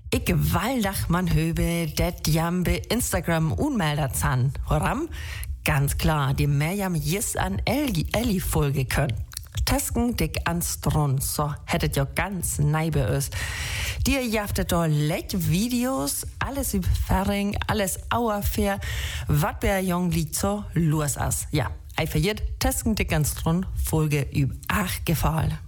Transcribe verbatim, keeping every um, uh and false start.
Ich gewaltig man höbe, det jambe Instagram unmelder zan. Horam? Ganz klar, die Merjam jes an Elli, Elli Folge können. Tesken dick anstrun, so hättet ihr ganz neibe ist. Dir jaftet doch leck Videos, alles über Ferring, alles auerfair, wat ber jong liegt so los as. Ja, einfach jet Tesken dick anstrun, Folge über ach gefallen.